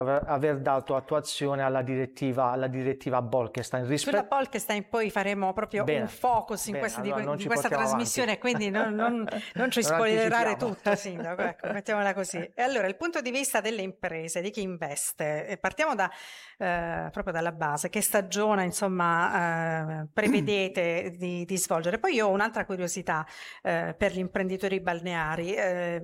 aver dato attuazione alla direttiva Bolkestein. Sulla Bolkestein poi faremo proprio un focus in questa trasmissione, quindi non ci spoilerare tutto, Sindaco, ecco, mettiamola così. E allora, il punto di vista delle imprese, di chi investe, partiamo proprio dalla base, che stagione insomma prevedete di svolgere? Poi io ho un'altra curiosità per gli imprenditori balneari,